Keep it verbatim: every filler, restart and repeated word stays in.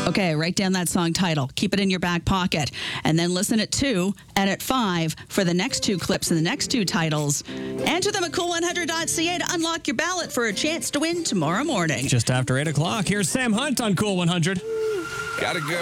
Okay, write down that song title. Keep it in your back pocket. And then listen at two and at five for the next two clips and the next two titles. Enter them at cool one hundred dot c a to unlock your ballot for a chance to win tomorrow morning. Just after eight o'clock, here's Sam Hunt on Cool one hundred. Gotta go.